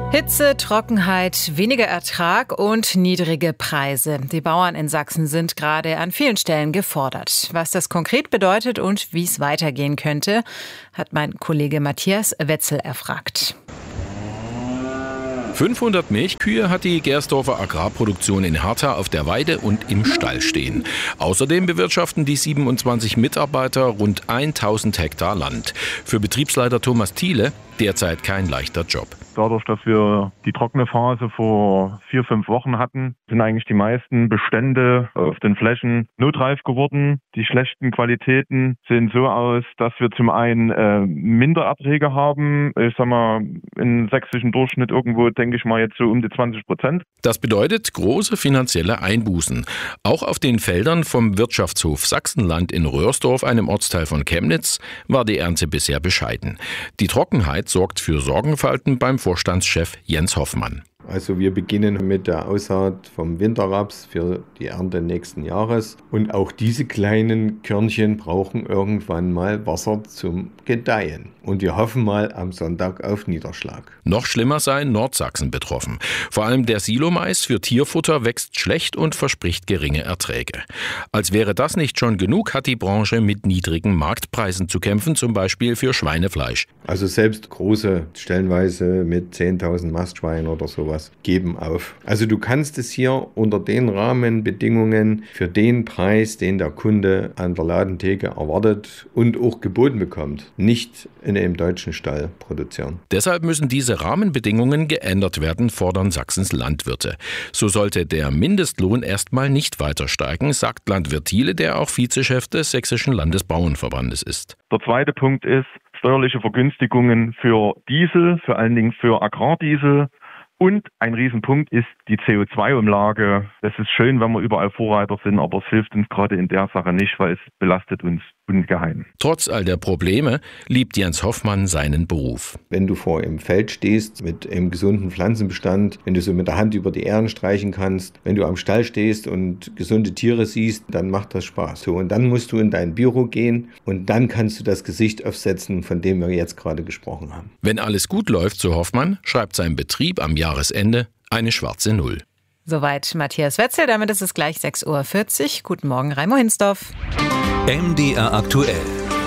Hitze, Trockenheit, weniger Ertrag und niedrige Preise. Die Bauern in Sachsen sind gerade an vielen Stellen gefordert. Was das konkret bedeutet und wie es weitergehen könnte, hat mein Kollege Matthias Wetzel erfragt. 500 Milchkühe hat die Gersdorfer Agrarproduktion in Hertha auf der Weide und im Stall stehen. Außerdem bewirtschaften die 27 Mitarbeiter rund 1000 Hektar Land. Für Betriebsleiter Thomas Thiele derzeit kein leichter Job. Dadurch, dass wir die trockene Phase vor 4-5 Wochen hatten, sind eigentlich die meisten Bestände auf den Flächen notreif geworden. Die schlechten Qualitäten sehen so aus, dass wir zum einen Mindererträge haben. Ich sag mal, im sächsischen Durchschnitt irgendwo, denke ich mal, jetzt so um die 20%. Das bedeutet große finanzielle Einbußen. Auch auf den Feldern vom Wirtschaftshof Sachsenland in Röhrsdorf, einem Ortsteil von Chemnitz, war die Ernte bisher bescheiden. Die Trockenheit sorgt für Sorgenfalten beim Vorstandschef Jens Hoffmann. Also wir beginnen mit der Aussaat vom Winterraps für die Ernte nächsten Jahres. Und auch diese kleinen Körnchen brauchen irgendwann mal Wasser zum Gedeihen. Und wir hoffen mal am Sonntag auf Niederschlag. Noch schlimmer sei Nordsachsen betroffen. Vor allem der Silomais für Tierfutter wächst schlecht und verspricht geringe Erträge. Als wäre das nicht schon genug, hat die Branche mit niedrigen Marktpreisen zu kämpfen, zum Beispiel für Schweinefleisch. Also selbst große, stellenweise mit 10.000 Mastschweinen oder sowas, geben auf. Also du kannst es hier unter den Rahmenbedingungen für den Preis, den der Kunde an der Ladentheke erwartet und auch geboten bekommt, nicht in einem deutschen Stall produzieren. Deshalb müssen diese Rahmenbedingungen geändert werden, fordern Sachsens Landwirte. So sollte der Mindestlohn erstmal nicht weiter steigen, sagt Landwirt Thiele, der auch Vizechef des Sächsischen Landesbauernverbandes ist. Der zweite Punkt ist steuerliche Vergünstigungen für Diesel, vor allen Dingen für Agrardiesel. Und ein Riesenpunkt ist die CO2-Umlage. Das ist schön, wenn wir überall Vorreiter sind, aber es hilft uns gerade in der Sache nicht, weil es belastet uns ungeheim. Trotz all der Probleme liebt Jens Hoffmann seinen Beruf. Wenn du vor im Feld stehst mit einem gesunden Pflanzenbestand, wenn du so mit der Hand über die Ähren streichen kannst, wenn du am Stall stehst und gesunde Tiere siehst, dann macht das Spaß. So, und dann musst du in dein Büro gehen und dann kannst du das Gesicht aufsetzen, von dem wir jetzt gerade gesprochen haben. Wenn alles gut läuft, so Hoffmann, schreibt sein Betrieb am Jahresende eine schwarze Null. Soweit Matthias Wetzel, damit ist es gleich 6:40 Uhr. Guten Morgen, Raimo Hinsdorf. MDR aktuell.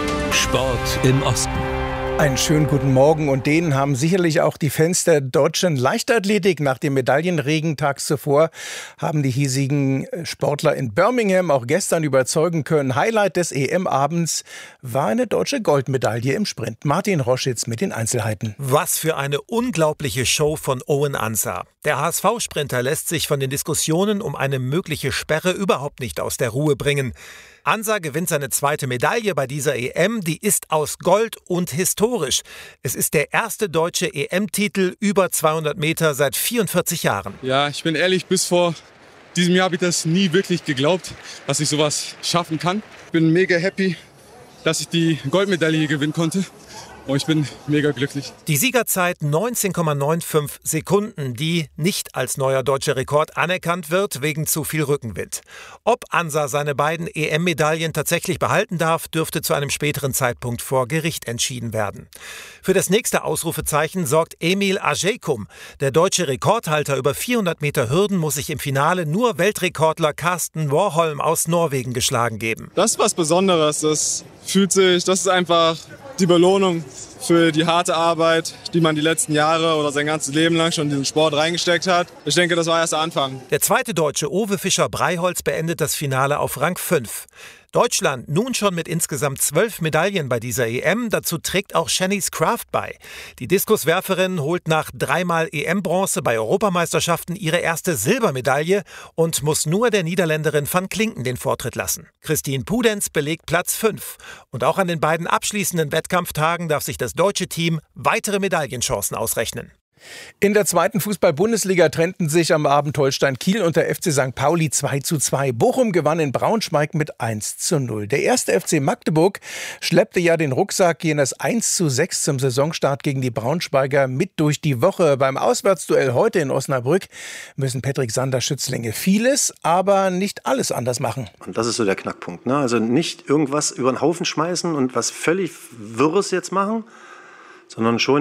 Sport im Osten. Einen schönen guten Morgen und den haben sicherlich auch die Fans der deutschen Leichtathletik. Nach dem Medaillenregen tags zuvor haben die hiesigen Sportler in Birmingham auch gestern überzeugen können. Highlight des EM-Abends war eine deutsche Goldmedaille im Sprint. Martin Roschitz mit den Einzelheiten. Was für eine unglaubliche Show von Owen Ansah. Der HSV-Sprinter lässt sich von den Diskussionen um eine mögliche Sperre überhaupt nicht aus der Ruhe bringen. Ansah gewinnt seine zweite Medaille bei dieser EM, die ist aus Gold und historisch. Es ist der erste deutsche EM-Titel über 200 Meter seit 44 Jahren. Ja, ich bin ehrlich, bis vor diesem Jahr habe ich das nie wirklich geglaubt, dass ich sowas schaffen kann. Ich bin mega happy, dass ich die Goldmedaille hier gewinnen konnte. Und ich bin mega glücklich. Die Siegerzeit 19,95 Sekunden, die nicht als neuer deutscher Rekord anerkannt wird, wegen zu viel Rückenwind. Ob Ansah seine beiden EM-Medaillen tatsächlich behalten darf, dürfte zu einem späteren Zeitpunkt vor Gericht entschieden werden. Für das nächste Ausrufezeichen sorgt Emil Ajaykum. Der deutsche Rekordhalter über 400 Meter Hürden muss sich im Finale nur Weltrekordler Karsten Warholm aus Norwegen geschlagen geben. Das ist was Besonderes. Das ist einfach die Belohnung für die harte Arbeit, die man die letzten Jahre oder sein ganzes Leben lang schon in diesen Sport reingesteckt hat. Ich denke, das war erst der Anfang. Der zweite Deutsche Owe Fischer-Breiholz beendet das Finale auf Rang 5. Deutschland nun schon mit insgesamt 12 Medaillen bei dieser EM. Dazu trägt auch Shanice Kraft bei. Die Diskuswerferin holt nach 3-mal EM-Bronze bei Europameisterschaften ihre erste Silbermedaille und muss nur der Niederländerin Van Klinken den Vortritt lassen. Christine Pudenz belegt Platz 5. Und auch an den beiden abschließenden Wettkampftagen darf sich das deutsche Team weitere Medaillenchancen ausrechnen. In der zweiten Fußball-Bundesliga trennten sich am Abend Holstein Kiel und der FC St. Pauli 2:2. Bochum gewann in Braunschweig mit 1:0. Der erste FC Magdeburg schleppte ja den Rucksack jenes 1:6 zum Saisonstart gegen die Braunschweiger mit durch die Woche. Beim Auswärtsduell heute in Osnabrück müssen Patrick Sander-Schützlinge vieles, aber nicht alles anders machen. Und das ist so der Knackpunkt, ne? Also nicht irgendwas über den Haufen schmeißen und was völlig Wirres jetzt machen, sondern schon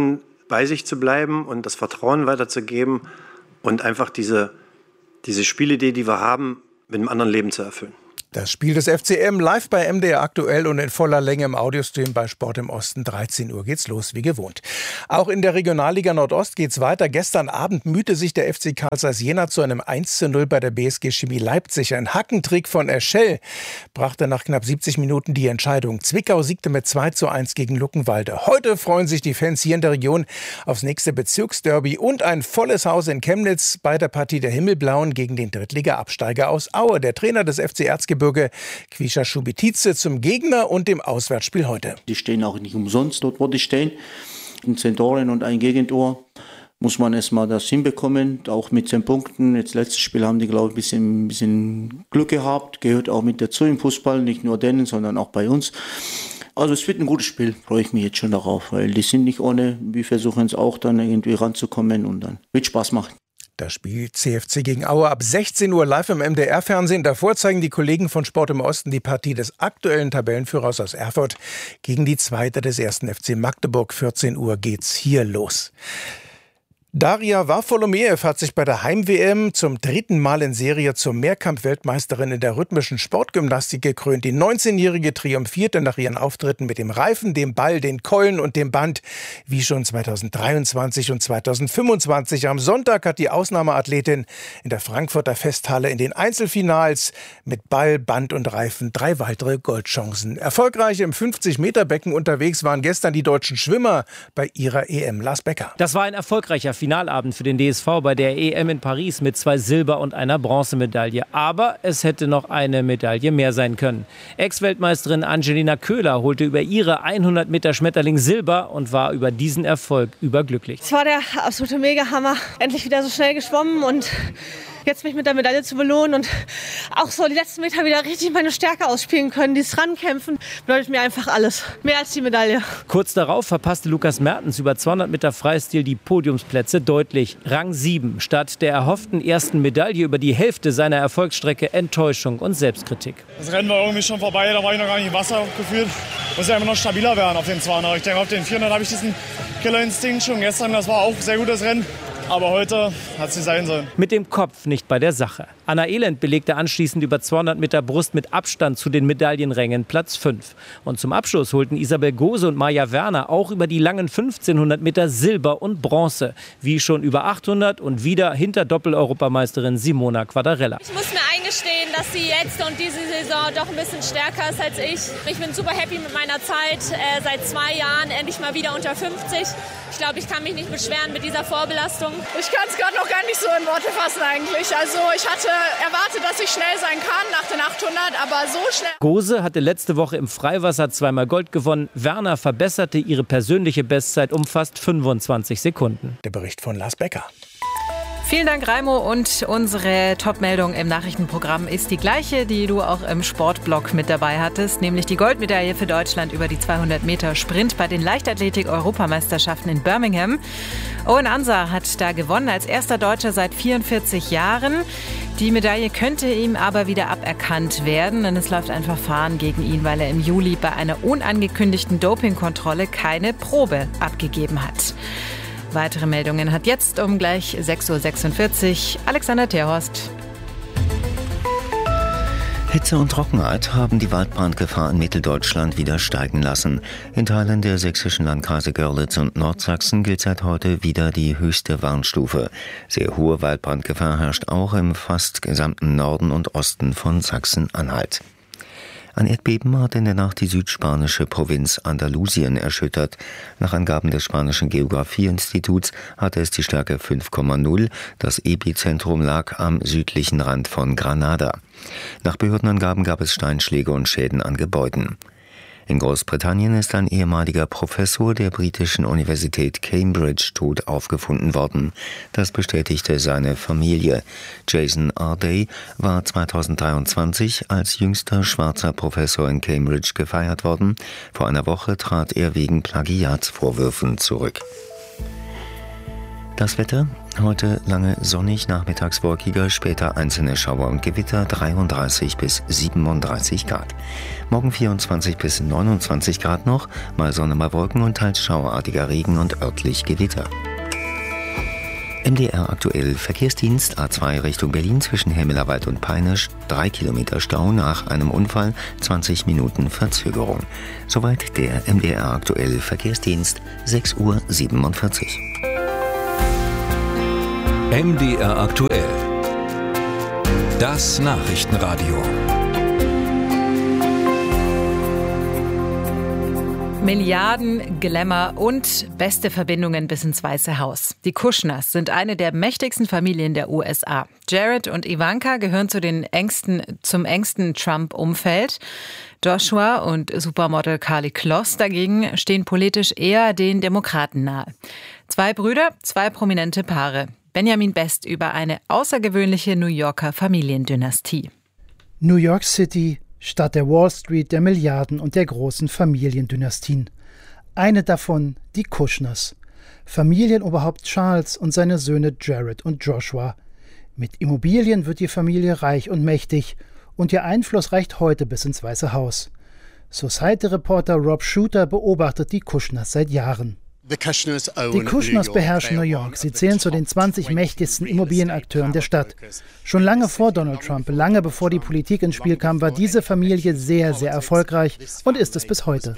bei sich zu bleiben und das Vertrauen weiterzugeben und einfach diese Spielidee, die wir haben, mit einem anderen Leben zu erfüllen. Das Spiel des FCM live bei MDR aktuell und in voller Länge im Audiostream bei Sport im Osten. 13 Uhr geht's los, wie gewohnt. Auch in der Regionalliga Nordost geht's weiter. Gestern Abend mühte sich der FC Karl Zeiss Jena zu einem 1:0 bei der BSG Chemie Leipzig. Ein Hackentrick von Eschell brachte nach knapp 70 Minuten die Entscheidung. Zwickau siegte mit 2:1 gegen Luckenwalde. Heute freuen sich die Fans hier in der Region aufs nächste Bezirksderby und ein volles Haus in Chemnitz bei der Partie der Himmelblauen gegen den Drittliga-Absteiger aus Aue. Der Trainer des FC Erzgebirge Quisha Schubitice zum Gegner und dem Auswärtsspiel heute. Die stehen auch nicht umsonst dort, wo die stehen. Ein Zentoren und ein Gegentor. Muss man erstmal das hinbekommen, auch mit 10 Punkten. Jetzt letztes Spiel haben die, glaube ich, ein bisschen Glück gehabt. Gehört auch mit dazu im Fußball, nicht nur denen, sondern auch bei uns. Also es wird ein gutes Spiel, freue ich mich jetzt schon darauf, weil die sind nicht ohne. Wir versuchen es auch dann irgendwie ranzukommen und dann wird Spaß machen. Das Spiel CFC gegen Aue ab 16 Uhr live im MDR-Fernsehen. Davor zeigen die Kollegen von Sport im Osten die Partie des aktuellen Tabellenführers aus Erfurt gegen die Zweite des 1. FC Magdeburg. 14 Uhr geht's hier los. Daria Varfolomeev hat sich bei der Heim-WM zum 3. Mal in Serie zur Mehrkampf-Weltmeisterin in der rhythmischen Sportgymnastik gekrönt. Die 19-Jährige triumphierte nach ihren Auftritten mit dem Reifen, dem Ball, den Keulen und dem Band, wie schon 2023 und 2025. Am Sonntag hat die Ausnahmeathletin in der Frankfurter Festhalle in den Einzelfinals mit Ball, Band und Reifen 3 weitere Goldchancen. Erfolgreich im 50-Meter-Becken unterwegs waren gestern die deutschen Schwimmer bei ihrer EM. Lars Becker. Das war ein erfolgreicher Finalabend für den DSV bei der EM in Paris mit 2 Silber- und einer Bronzemedaille. Aber es hätte noch eine Medaille mehr sein können. Ex-Weltmeisterin Angelina Köhler holte über ihre 100 Meter Schmetterling Silber und war über diesen Erfolg überglücklich. Es war der absolute Mega-Hammer. Endlich wieder so schnell geschwommen und jetzt mich mit der Medaille zu belohnen und auch so die letzten Meter wieder richtig meine Stärke ausspielen können. Dieses Rankämpfen bedeutet mir einfach alles. Mehr als die Medaille. Kurz darauf verpasste Lukas Mertens über 200 Meter Freistil die Podiumsplätze deutlich. Rang 7. Statt der erhofften ersten Medaille über die Hälfte seiner Erfolgsstrecke Enttäuschung und Selbstkritik. Das Rennen war irgendwie schon vorbei, da war ich noch gar nicht im Wasser gefühlt. Muss ja immer noch stabiler werden auf den 200. Ich denke, auf den 400 habe ich diesen Killerinstinkt schon. Gestern, das war auch ein sehr gutes Rennen. Aber heute hat es nicht sein sollen. Mit dem Kopf nicht bei der Sache. Anna Elend belegte anschließend über 200 Meter Brust mit Abstand zu den Medaillenrängen Platz 5. Und zum Abschluss holten Isabel Gose und Maja Werner auch über die langen 1500 Meter Silber und Bronze. Wie schon über 800 und wieder hinter Doppel-Europameisterin Simona Quadarella. Ich muss mir eingestehen, dass sie jetzt und diese Saison doch ein bisschen stärker ist als ich. Ich bin super happy mit meiner Zeit. Seit 2 Jahren endlich mal wieder unter 50. Ich glaube, ich kann mich nicht beschweren mit dieser Vorbelastung. Ich kann es gerade noch gar nicht so in Worte fassen eigentlich. Also ich hatte erwartet, dass ich schnell sein kann nach den 800, aber so schnell. Gose hatte letzte Woche im Freiwasser 2-mal Gold gewonnen. Werner verbesserte ihre persönliche Bestzeit um fast 25 Sekunden. Der Bericht von Lars Becker. Vielen Dank, Raimo. Und unsere Top-Meldung im Nachrichtenprogramm ist die gleiche, die du auch im Sportblog mit dabei hattest, nämlich die Goldmedaille für Deutschland über die 200 Meter Sprint bei den Leichtathletik-Europameisterschaften in Birmingham. Owen Ansah hat da gewonnen als erster Deutscher seit 44 Jahren. Die Medaille könnte ihm aber wieder aberkannt werden, denn es läuft ein Verfahren gegen ihn, weil er im Juli bei einer unangekündigten Dopingkontrolle keine Probe abgegeben hat. Weitere Meldungen hat jetzt um gleich 6:46 Uhr Alexander Terhorst. Hitze und Trockenheit haben die Waldbrandgefahr in Mitteldeutschland wieder steigen lassen. In Teilen der sächsischen Landkreise Görlitz und Nordsachsen gilt seit heute wieder die höchste Warnstufe. Sehr hohe Waldbrandgefahr herrscht auch im fast gesamten Norden und Osten von Sachsen-Anhalt. Ein Erdbeben hat in der Nacht die südspanische Provinz Andalusien erschüttert. Nach Angaben des spanischen Geografieinstituts hatte es die Stärke 5,0. Das Epizentrum lag am südlichen Rand von Granada. Nach Behördenangaben gab es Steinschläge und Schäden an Gebäuden. In Großbritannien ist ein ehemaliger Professor der britischen Universität Cambridge tot aufgefunden worden. Das bestätigte seine Familie. Jason Arday war 2023 als jüngster schwarzer Professor in Cambridge gefeiert worden. Vor einer Woche trat er wegen Plagiatsvorwürfen zurück. Das Wetter. Heute lange sonnig, nachmittags wolkiger, später einzelne Schauer und Gewitter, 33 bis 37 Grad. Morgen 24 bis 29 Grad noch, mal Sonne, mal Wolken und teils schauerartiger Regen und örtlich Gewitter. MDR aktuell Verkehrsdienst A2 Richtung Berlin zwischen Hemmelerwald und Peinisch, 3 Kilometer Stau nach einem Unfall, 20 Minuten Verzögerung. Soweit der MDR aktuell Verkehrsdienst, 6:47 Uhr. MDR aktuell. Das Nachrichtenradio. Milliarden, Glamour und beste Verbindungen bis ins Weiße Haus. Die Kushners sind eine der mächtigsten Familien der USA. Jared und Ivanka gehören zum engsten Trump-Umfeld. Joshua und Supermodel Karlie Kloss dagegen stehen politisch eher den Demokraten nahe. 2 Brüder, 2 prominente Paare. Benjamin Best über eine außergewöhnliche New Yorker Familiendynastie. New York City, Stadt der Wall Street, der Milliarden und der großen Familiendynastien. Eine davon die Kushners. Familienoberhaupt Charles und seine Söhne Jared und Joshua. Mit Immobilien wird die Familie reich und mächtig und ihr Einfluss reicht heute bis ins Weiße Haus. Society-Reporter Rob Shooter beobachtet die Kushners seit Jahren. Die Kushners beherrschen New York. Sie zählen zu den 20 mächtigsten Immobilienakteuren der Stadt. Schon lange vor Donald Trump, lange bevor die Politik ins Spiel kam, war diese Familie sehr, sehr erfolgreich und ist es bis heute.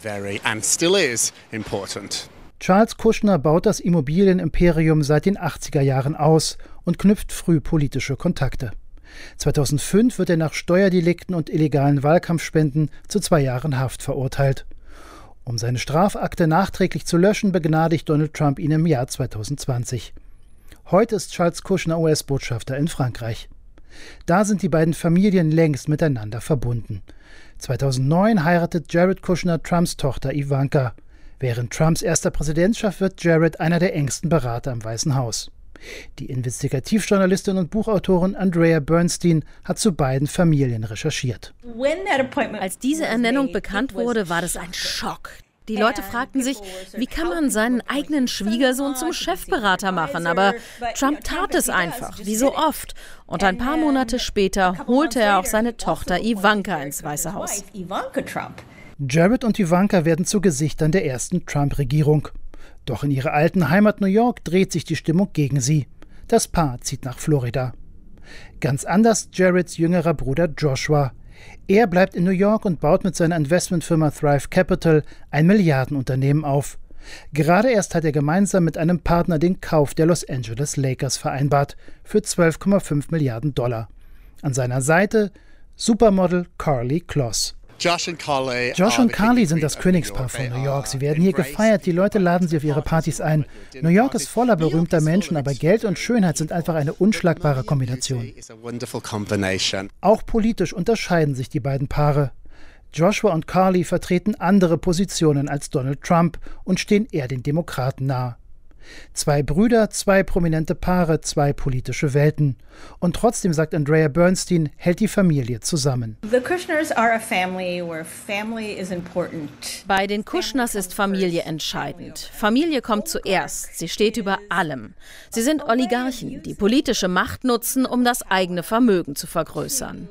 Charles Kushner baut das Immobilienimperium seit den 80er Jahren aus und knüpft früh politische Kontakte. 2005 wird er nach Steuerdelikten und illegalen Wahlkampfspenden zu 2 Jahren Haft verurteilt. Um seine Strafakte nachträglich zu löschen, begnadigt Donald Trump ihn im Jahr 2020. Heute ist Charles Kushner US-Botschafter in Frankreich. Da sind die beiden Familien längst miteinander verbunden. 2009 heiratet Jared Kushner Trumps Tochter Ivanka. Während Trumps erster Präsidentschaft wird Jared einer der engsten Berater im Weißen Haus. Die Investigativjournalistin und Buchautorin Andrea Bernstein hat zu beiden Familien recherchiert. Als diese Ernennung bekannt wurde, war das ein Schock. Die Leute fragten sich, wie kann man seinen eigenen Schwiegersohn zum Chefberater machen? Aber Trump tat es einfach, wie so oft. Und ein paar Monate später holte er auch seine Tochter Ivanka ins Weiße Haus. Jared und Ivanka werden zu Gesichtern der ersten Trump-Regierung. Doch in ihrer alten Heimat New York dreht sich die Stimmung gegen sie. Das Paar zieht nach Florida. Ganz anders Jareds jüngerer Bruder Joshua. Er bleibt in New York und baut mit seiner Investmentfirma Thrive Capital ein Milliardenunternehmen auf. Gerade erst hat er gemeinsam mit einem Partner den Kauf der Los Angeles Lakers vereinbart für $12,5 Milliarden. An seiner Seite Supermodel Karlie Kloss. Josh und Karlie sind das Königspaar von New York. Sie werden hier gefeiert, die Leute laden sie auf ihre Partys ein. New York ist voller berühmter Menschen, aber Geld und Schönheit sind einfach eine unschlagbare Kombination. Auch politisch unterscheiden sich die beiden Paare. Joshua und Karlie vertreten andere Positionen als Donald Trump und stehen eher den Demokraten nahe. 2 Brüder, 2 prominente Paare, 2 politische Welten. Und trotzdem, sagt Andrea Bernstein, hält die Familie zusammen. Bei den Kushners ist Familie entscheidend. Familie kommt zuerst. Sie steht über allem. Sie sind Oligarchen, die politische Macht nutzen, um das eigene Vermögen zu vergrößern.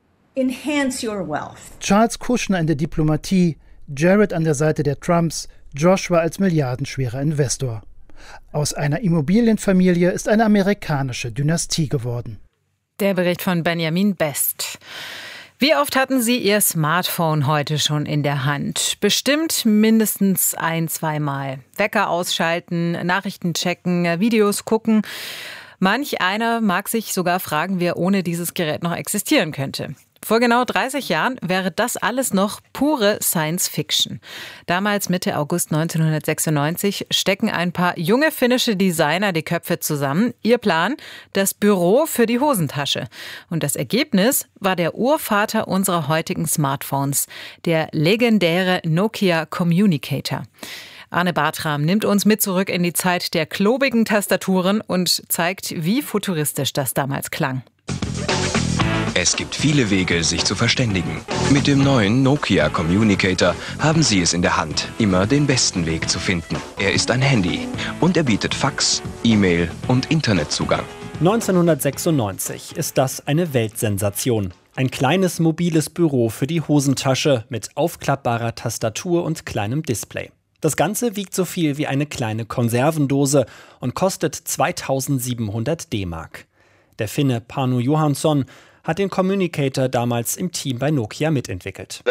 Charles Kushner in der Diplomatie, Jared an der Seite der Trumps, Joshua als milliardenschwerer Investor. Aus einer Immobilienfamilie ist eine amerikanische Dynastie geworden. Der Bericht von Benjamin Best. Wie oft hatten Sie Ihr Smartphone heute schon in der Hand? Bestimmt mindestens 1-2 Mal. Wecker ausschalten, Nachrichten checken, Videos gucken. Manch einer mag sich sogar fragen, wie er ohne dieses Gerät noch existieren könnte. Vor genau 30 Jahren wäre das alles noch pure Science-Fiction. Damals, Mitte August 1996, stecken ein paar junge finnische Designer die Köpfe zusammen. Ihr Plan? Das Büro für die Hosentasche. Und das Ergebnis war der Urvater unserer heutigen Smartphones, der legendäre Nokia Communicator. Arne Bartram nimmt uns mit zurück in die Zeit der klobigen Tastaturen und zeigt, wie futuristisch das damals klang. Es gibt viele Wege, sich zu verständigen. Mit dem neuen Nokia Communicator haben Sie es in der Hand, immer den besten Weg zu finden. Er ist ein Handy und er bietet Fax, E-Mail und Internetzugang. 1996 ist das eine Weltsensation. Ein kleines mobiles Büro für die Hosentasche mit aufklappbarer Tastatur und kleinem Display. Das Ganze wiegt so viel wie eine kleine Konservendose und kostet 2700 D-Mark. Der Finne Panu Johansson hat den Communicator damals im Team bei Nokia mitentwickelt.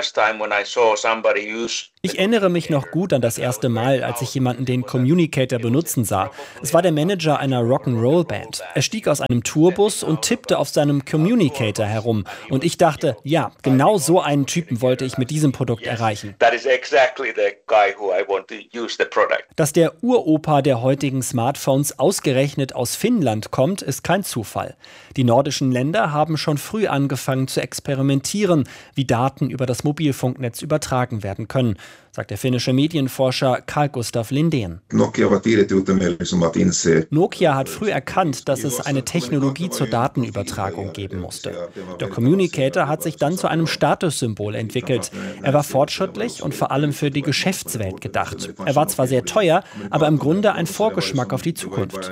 Ich erinnere mich noch gut an das erste Mal, als ich jemanden den Communicator benutzen sah. Es war der Manager einer Rock'n'Roll-Band. Er stieg aus einem Tourbus und tippte auf seinem Communicator herum. Und ich dachte, ja, genau so einen Typen wollte ich mit diesem Produkt erreichen. Dass der Uropa der heutigen Smartphones ausgerechnet aus Finnland kommt, ist kein Zufall. Die nordischen Länder haben schon früh angefangen zu experimentieren, wie Daten über das Mobilfunknetz übertragen werden können, sagt der finnische Medienforscher Carl Gustaf Lindén. Nokia hat früh erkannt, dass es eine Technologie zur Datenübertragung geben musste. Der Communicator hat sich dann zu einem Statussymbol entwickelt. Er war fortschrittlich und vor allem für die Geschäftswelt gedacht. Er war zwar sehr teuer, aber im Grunde ein Vorgeschmack auf die Zukunft.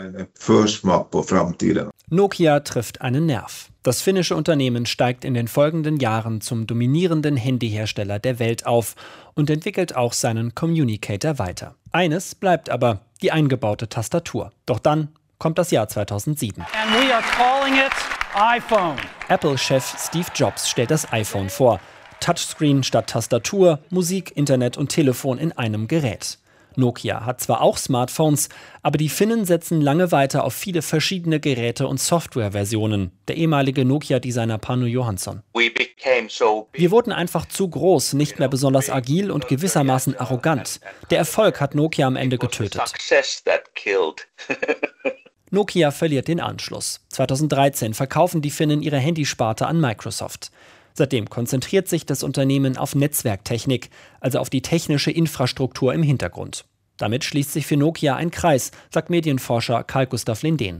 Nokia trifft einen Nerv. Das finnische Unternehmen steigt in den folgenden Jahren zum dominierenden Handyhersteller der Welt auf und entwickelt auch seinen Communicator weiter. Eines bleibt aber, die eingebaute Tastatur. Doch dann kommt das Jahr 2007. And we are calling it iPhone. Apple-Chef Steve Jobs stellt das iPhone vor. Touchscreen statt Tastatur, Musik, Internet und Telefon in einem Gerät. Nokia hat zwar auch Smartphones, aber die Finnen setzen lange weiter auf viele verschiedene Geräte und Softwareversionen. Der ehemalige Nokia-Designer Panu Johansson. Wir wurden einfach zu groß, nicht mehr besonders agil und gewissermaßen arrogant. Der Erfolg hat Nokia am Ende getötet. Nokia verliert den Anschluss. 2013 verkaufen die Finnen ihre Handysparte an Microsoft. Seitdem konzentriert sich das Unternehmen auf Netzwerktechnik, also auf die technische Infrastruktur im Hintergrund. Damit schließt sich für Nokia ein Kreis, sagt Medienforscher Carl Gustaf Lindén.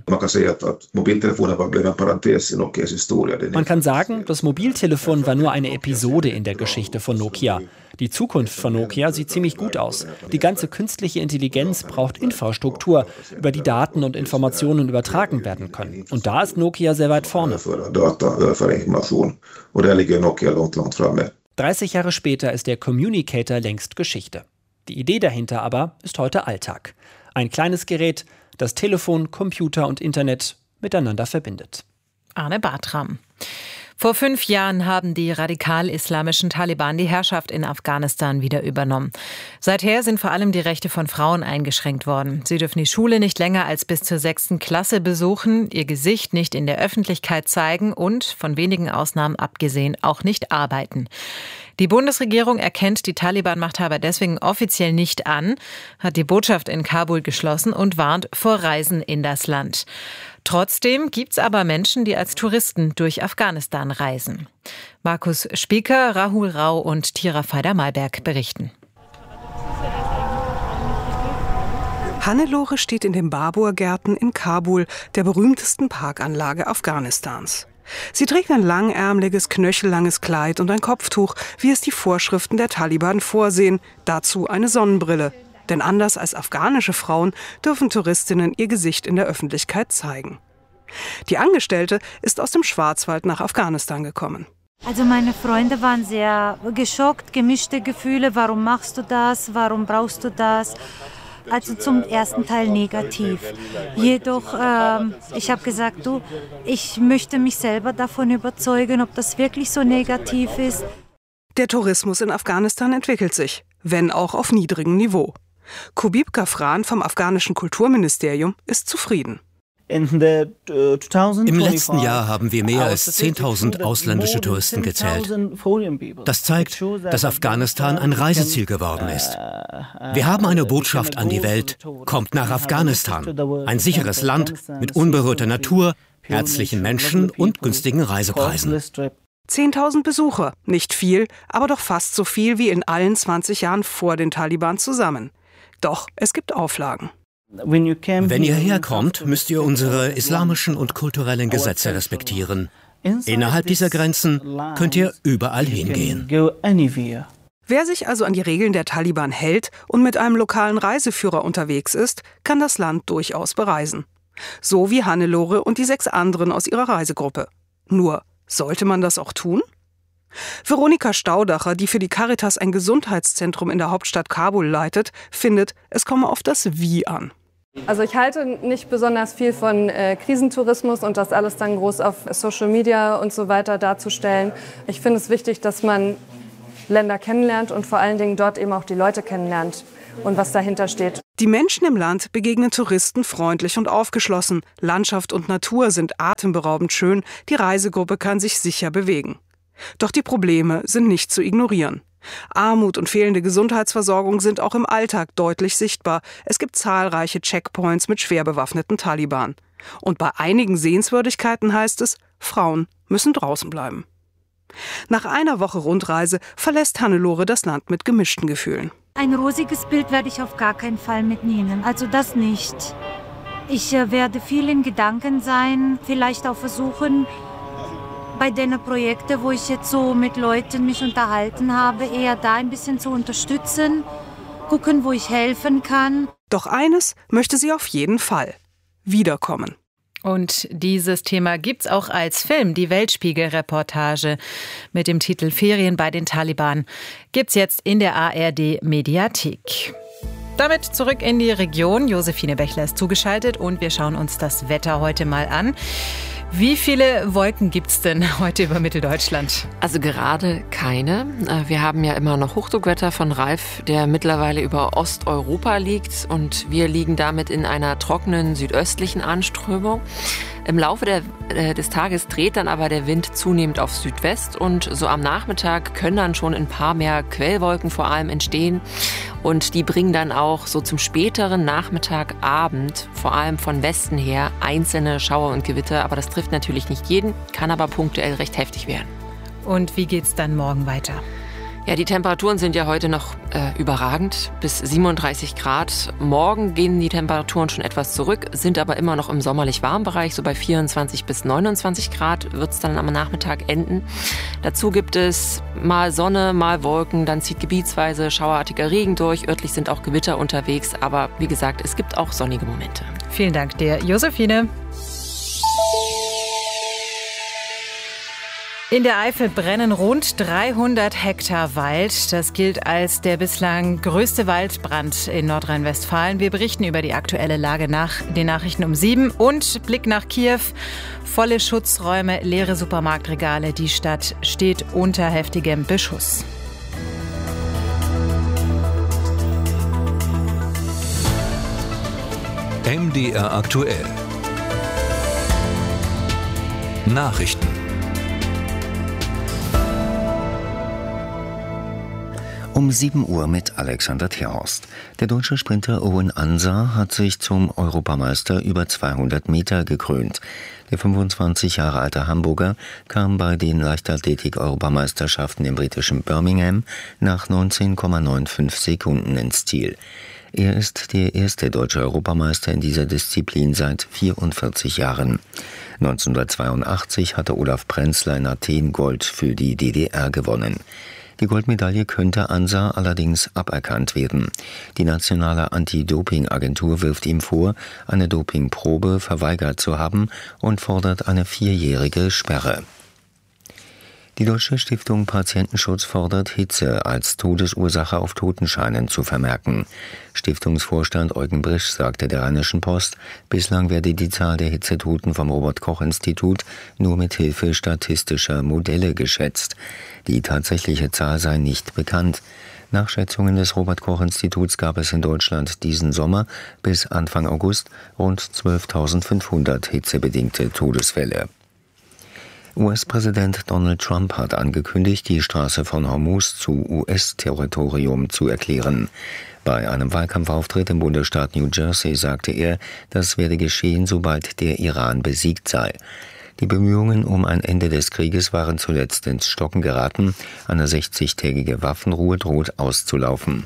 Man kann sagen, das Mobiltelefon war nur eine Episode in der Geschichte von Nokia. Die Zukunft von Nokia sieht ziemlich gut aus. Die ganze künstliche Intelligenz braucht Infrastruktur, über die Daten und Informationen übertragen werden können. Und da ist Nokia sehr weit vorne. 30 Jahre später ist der Communicator längst Geschichte. Die Idee dahinter aber ist heute Alltag. Ein kleines Gerät, das Telefon, Computer und Internet miteinander verbindet. Arne Bartram. Vor 5 Jahren haben die radikal-islamischen Taliban die Herrschaft in Afghanistan wieder übernommen. Seither sind vor allem die Rechte von Frauen eingeschränkt worden. Sie dürfen die Schule nicht länger als bis zur 6. Klasse besuchen, ihr Gesicht nicht in der Öffentlichkeit zeigen und, von wenigen Ausnahmen abgesehen, auch nicht arbeiten. Die Bundesregierung erkennt die Taliban-Machthaber deswegen offiziell nicht an, hat die Botschaft in Kabul geschlossen und warnt vor Reisen in das Land. Trotzdem gibt's aber Menschen, die als Touristen durch Afghanistan reisen. Markus Spieker, Rahul Rau und Tira Feider-Malberg berichten. Hannelore steht in den Babur-Gärten in Kabul, der berühmtesten Parkanlage Afghanistans. Sie trägt ein langärmeliges, knöchellanges Kleid und ein Kopftuch, wie es die Vorschriften der Taliban vorsehen, dazu eine Sonnenbrille. Denn anders als afghanische Frauen dürfen Touristinnen ihr Gesicht in der Öffentlichkeit zeigen. Die Angestellte ist aus dem Schwarzwald nach Afghanistan gekommen. Also meine Freunde waren sehr geschockt, gemischte Gefühle. Warum machst du das? Warum brauchst du das? Also zum ersten Teil negativ. Jedoch, ich habe gesagt, ich möchte mich selber davon überzeugen, ob das wirklich so negativ ist. Der Tourismus in Afghanistan entwickelt sich, wenn auch auf niedrigem Niveau. Kubib Gafran vom afghanischen Kulturministerium ist zufrieden. Im letzten Jahr haben wir mehr als 10.000 ausländische Touristen gezählt. Das zeigt, dass Afghanistan ein Reiseziel geworden ist. Wir haben eine Botschaft an die Welt: Kommt nach Afghanistan. Ein sicheres Land mit unberührter Natur, herzlichen Menschen und günstigen Reisepreisen. 10.000 Besucher, nicht viel, aber doch fast so viel wie in allen 20 Jahren vor den Taliban zusammen. Doch es gibt Auflagen. Wenn ihr herkommt, müsst ihr unsere islamischen und kulturellen Gesetze respektieren. Innerhalb dieser Grenzen könnt ihr überall hingehen. Wer sich also an die Regeln der Taliban hält und mit einem lokalen Reiseführer unterwegs ist, kann das Land durchaus bereisen. So wie Hannelore und die 6 anderen aus ihrer Reisegruppe. Nur, sollte man das auch tun? Veronika Staudacher, die für die Caritas ein Gesundheitszentrum in der Hauptstadt Kabul leitet, findet, es komme auf das Wie an. Also ich halte nicht besonders viel von Krisentourismus und das alles dann groß auf Social Media und so weiter darzustellen. Ich finde es wichtig, dass man Länder kennenlernt und vor allen Dingen dort eben auch die Leute kennenlernt und was dahinter steht. Die Menschen im Land begegnen Touristen freundlich und aufgeschlossen. Landschaft und Natur sind atemberaubend schön. Die Reisegruppe kann sich sicher bewegen. Doch die Probleme sind nicht zu ignorieren. Armut und fehlende Gesundheitsversorgung sind auch im Alltag deutlich sichtbar. Es gibt zahlreiche Checkpoints mit schwer bewaffneten Taliban. Und bei einigen Sehenswürdigkeiten heißt es, Frauen müssen draußen bleiben. Nach einer Woche Rundreise verlässt Hannelore das Land mit gemischten Gefühlen. Ein rosiges Bild werde ich auf gar keinen Fall mitnehmen, also das nicht. Ich werde viel in Gedanken sein, vielleicht auch versuchen, bei den Projekten, wo ich jetzt so mit Leuten mich unterhalten habe, eher da ein bisschen zu unterstützen, gucken, wo ich helfen kann. Doch eines möchte sie auf jeden Fall: wiederkommen. Und dieses Thema gibt's auch als Film. Die Weltspiegel-Reportage mit dem Titel Ferien bei den Taliban gibt's jetzt in der ARD-Mediathek. Damit zurück in die Region. Josephine Bechler ist zugeschaltet und wir schauen uns das Wetter heute mal an. Wie viele Wolken gibt's denn heute über Mitteldeutschland? Also gerade keine. Wir haben ja immer noch Hochdruckwetter von Ralf, der mittlerweile über Osteuropa liegt. Und wir liegen damit in einer trockenen südöstlichen Anströmung. Im Laufe des Tages dreht dann aber der Wind zunehmend auf Südwest. Und so am Nachmittag können dann schon ein paar mehr Quellwolken vor allem entstehen. Und die bringen dann auch so zum späteren Nachmittag, Abend, vor allem von Westen her, einzelne Schauer und Gewitter. Aber das trifft natürlich nicht jeden, kann aber punktuell recht heftig werden. Und wie geht's dann morgen weiter? Ja, die Temperaturen sind ja heute noch überragend, bis 37 Grad. Morgen gehen die Temperaturen schon etwas zurück, sind aber immer noch im sommerlich warmen Bereich. So bei 24 bis 29 Grad wird es dann am Nachmittag enden. Dazu gibt es mal Sonne, mal Wolken, dann zieht gebietsweise schauerartiger Regen durch. Örtlich sind auch Gewitter unterwegs, aber wie gesagt, es gibt auch sonnige Momente. Vielen Dank dir, Josephine. In der Eifel brennen rund 300 Hektar Wald. Das gilt als der bislang größte Waldbrand in Nordrhein-Westfalen. Wir berichten über die aktuelle Lage nach den Nachrichten um 7 und Blick nach Kiew. Volle Schutzräume, leere Supermarktregale. Die Stadt steht unter heftigem Beschuss. MDR aktuell. Nachrichten. Um 7 Uhr mit Alexander Terhorst. Der deutsche Sprinter Owen Ansah hat sich zum Europameister über 200 Meter gekrönt. Der 25 Jahre alte Hamburger kam bei den Leichtathletik-Europameisterschaften im britischen Birmingham nach 19,95 Sekunden ins Ziel. Er ist der erste deutsche Europameister in dieser Disziplin seit 44 Jahren. 1982 hatte Olaf Prenzler in Athen Gold für die DDR gewonnen. Die Goldmedaille könnte Ansah allerdings aberkannt werden. Die nationale Anti-Doping-Agentur wirft ihm vor, eine Dopingprobe verweigert zu haben und fordert eine 4-jährige Sperre. Die Deutsche Stiftung Patientenschutz fordert, Hitze als Todesursache auf Totenscheinen zu vermerken. Stiftungsvorstand Eugen Brisch sagte der Rheinischen Post, bislang werde die Zahl der Hitzetoten vom Robert-Koch-Institut nur mit Hilfe statistischer Modelle geschätzt. Die tatsächliche Zahl sei nicht bekannt. Nach Schätzungen des Robert-Koch-Instituts gab es in Deutschland diesen Sommer bis Anfang August rund 12.500 hitzebedingte Todesfälle. US-Präsident Donald Trump hat angekündigt, die Straße von Hormuz zu US-Territorium zu erklären. Bei einem Wahlkampfauftritt im Bundesstaat New Jersey sagte er, das werde geschehen, sobald der Iran besiegt sei. Die Bemühungen um ein Ende des Krieges waren zuletzt ins Stocken geraten. Eine 60-tägige Waffenruhe droht auszulaufen.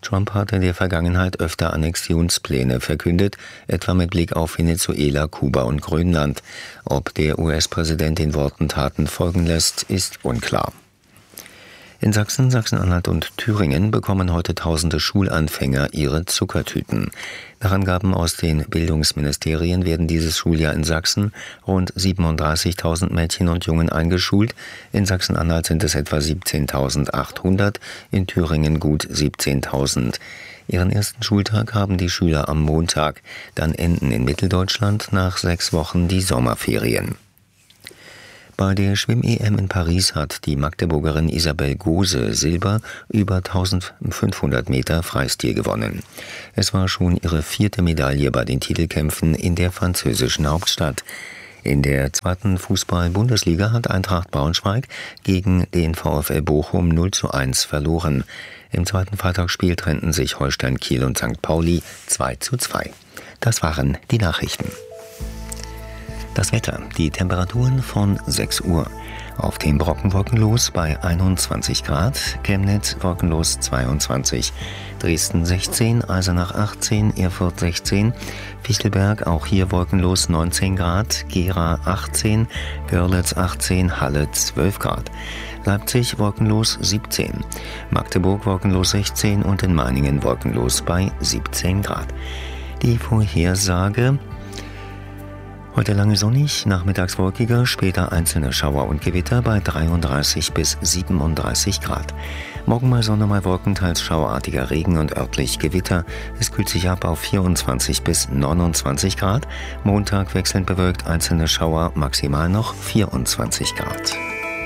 Trump hatte in der Vergangenheit öfter Annexionspläne verkündet, etwa mit Blick auf Venezuela, Kuba und Grönland. Ob der US-Präsident den Worten Taten folgen lässt, ist unklar. In Sachsen, Sachsen-Anhalt und Thüringen bekommen heute tausende Schulanfänger ihre Zuckertüten. Nach Angaben aus den Bildungsministerien werden dieses Schuljahr in Sachsen rund 37.000 Mädchen und Jungen eingeschult. In Sachsen-Anhalt sind es etwa 17.800, in Thüringen gut 17.000. Ihren ersten Schultag haben die Schüler am Montag. Dann enden in Mitteldeutschland nach 6 Wochen die Sommerferien. Bei der Schwimm-EM in Paris hat die Magdeburgerin Isabel Gose Silber über 1500 Meter Freistil gewonnen. Es war schon ihre 4. Medaille bei den Titelkämpfen in der französischen Hauptstadt. In der 2. Fußball-Bundesliga hat Eintracht Braunschweig gegen den VfL Bochum 0:1 verloren. Im 2. Freitagsspiel trennten sich Holstein Kiel und St. Pauli 2:2. Das waren die Nachrichten. Das Wetter, die Temperaturen von 6 Uhr. Auf dem Brocken wolkenlos bei 21 Grad, Chemnitz wolkenlos 22, Dresden 16, Eisenach 18, Erfurt 16, Fichtelberg auch hier wolkenlos 19 Grad, Gera 18, Görlitz 18, Halle 12 Grad. Leipzig wolkenlos 17, Magdeburg wolkenlos 16 und in Meiningen wolkenlos bei 17 Grad. Die Vorhersage: heute lange sonnig, nachmittags wolkiger, später einzelne Schauer und Gewitter bei 33 bis 37 Grad. Morgen mal Sonne, mal Wolken, teils schauerartiger Regen und örtlich Gewitter. Es kühlt sich ab auf 24 bis 29 Grad. Montag wechselnd bewölkt, einzelne Schauer, maximal noch 24 Grad.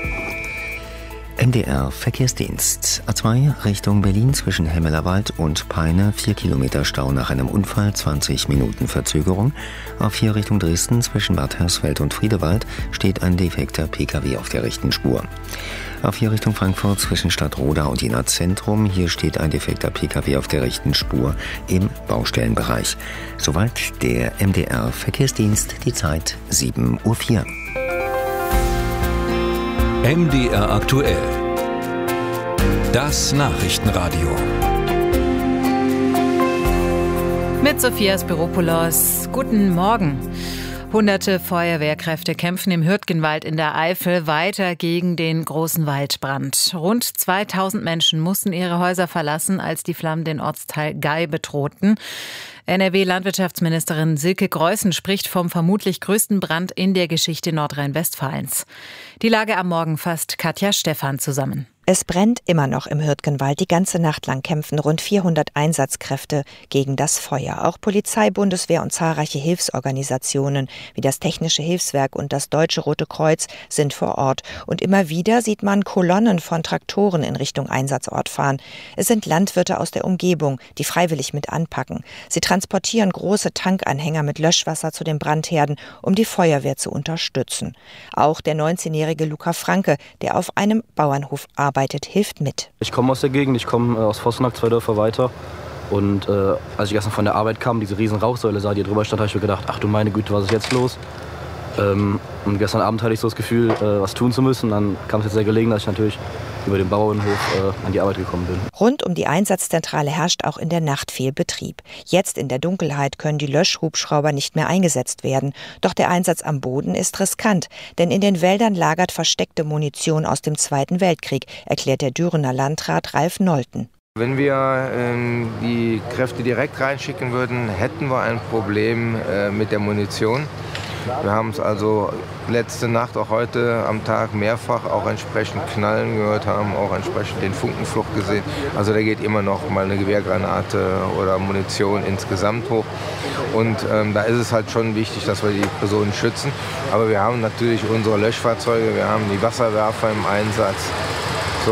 MDR Verkehrsdienst. A2 Richtung Berlin zwischen Hemmelerwald und Peine, 4 Kilometer Stau nach einem Unfall, 20 Minuten Verzögerung. A4 Richtung Dresden zwischen Bad Hersfeld und Friedewald steht ein defekter Pkw auf der rechten Spur. A4 Richtung Frankfurt zwischen Stadtroda und Jena Zentrum, hier steht ein defekter Pkw auf der rechten Spur im Baustellenbereich. Soweit der MDR Verkehrsdienst, die Zeit 7:04 Uhr. MDR aktuell. Das Nachrichtenradio. Mit Sophia Spiropoulos. Guten Morgen. Hunderte Feuerwehrkräfte kämpfen im Hürtgenwald in der Eifel weiter gegen den großen Waldbrand. Rund 2000 Menschen mussten ihre Häuser verlassen, als die Flammen den Ortsteil Gay bedrohten. NRW-Landwirtschaftsministerin Silke Greußen spricht vom vermutlich größten Brand in der Geschichte Nordrhein-Westfalens. Die Lage am Morgen fasst Katja Stephan zusammen. Es brennt immer noch im Hürtgenwald. Die ganze Nacht lang kämpfen rund 400 Einsatzkräfte gegen das Feuer. Auch Polizei, Bundeswehr und zahlreiche Hilfsorganisationen wie das Technische Hilfswerk und das Deutsche Rote Kreuz sind vor Ort. Und immer wieder sieht man Kolonnen von Traktoren in Richtung Einsatzort fahren. Es sind Landwirte aus der Umgebung, die freiwillig mit anpacken. Sie transportieren große Tankanhänger mit Löschwasser zu den Brandherden, um die Feuerwehr zu unterstützen. Auch der 19-jährige Luca Franke, der auf einem Bauernhof arbeitet, hilft mit. Ich komme aus der Gegend, ich komme aus Vossenack, 2 Dörfer weiter. Und als ich gestern von der Arbeit kam, diese riesen Rauchsäule sah, die drüber stand, habe ich mir gedacht, ach du meine Güte, was ist jetzt los? Und gestern Abend hatte ich so das Gefühl, was tun zu müssen. Dann kam es jetzt sehr gelegen, dass ich natürlich über den Bauernhof an die Arbeit gekommen bin. Rund um die Einsatzzentrale herrscht auch in der Nacht viel Betrieb. Jetzt in der Dunkelheit können die Löschhubschrauber nicht mehr eingesetzt werden. Doch der Einsatz am Boden ist riskant, denn in den Wäldern lagert versteckte Munition aus dem Zweiten Weltkrieg, erklärt der Dürener Landrat Ralf Nolten. Wenn wir die Kräfte direkt reinschicken würden, hätten wir ein Problem mit der Munition. Wir haben es also letzte Nacht, auch heute am Tag mehrfach auch entsprechend knallen gehört, haben auch entsprechend den Funkenfluch gesehen. Also da geht immer noch mal eine Gewehrgranate oder Munition insgesamt hoch. Und da ist es halt schon wichtig, dass wir die Personen schützen. Aber wir haben natürlich unsere Löschfahrzeuge, wir haben die Wasserwerfer im Einsatz. So,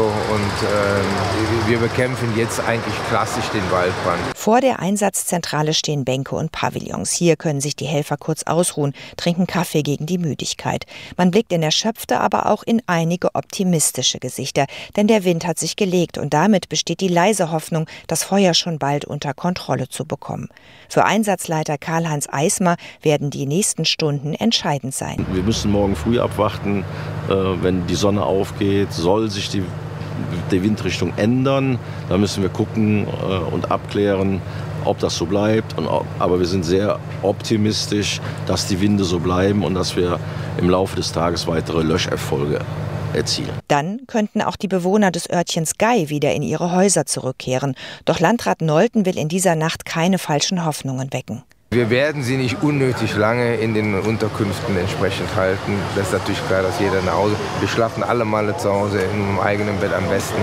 und wir bekämpfen jetzt eigentlich klassisch den Waldbrand. Vor der Einsatzzentrale stehen Bänke und Pavillons. Hier können sich die Helfer kurz ausruhen, trinken Kaffee gegen die Müdigkeit. Man blickt in erschöpfte, aber auch in einige optimistische Gesichter. Denn der Wind hat sich gelegt und damit besteht die leise Hoffnung, das Feuer schon bald unter Kontrolle zu bekommen. Für Einsatzleiter Karl-Heinz Eismer werden die nächsten Stunden entscheidend sein. Wir müssen morgen früh abwarten, wenn die Sonne aufgeht, soll sich die die Windrichtung ändern. Da müssen wir gucken und abklären, ob das so bleibt. Aber wir sind sehr optimistisch, dass die Winde so bleiben und dass wir im Laufe des Tages weitere Löscherfolge erzielen. Dann könnten auch die Bewohner des Örtchens Gei wieder in ihre Häuser zurückkehren. Doch Landrat Nolten will in dieser Nacht keine falschen Hoffnungen wecken. Wir werden sie nicht unnötig lange in den Unterkünften entsprechend halten. Das ist natürlich klar, dass jeder nach Hause. Wir schlafen alle Male zu Hause in einem eigenen Bett am besten.